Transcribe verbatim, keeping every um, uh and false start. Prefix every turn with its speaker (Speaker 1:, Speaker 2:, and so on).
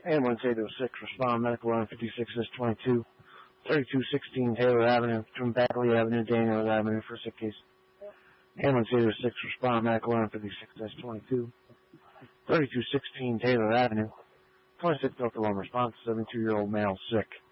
Speaker 1: Ambulance eight oh six, respond medical line fifty-six S twenty-two, thirty-two sixteen Taylor Avenue, between Bagley Avenue, Daniels Avenue for sick case. Ambulance eight oh six, respond medical line fifty-six S twenty-two, thirty-two sixteen Taylor Avenue, twenty-six Delta one response, seventy-two-year-old male sick.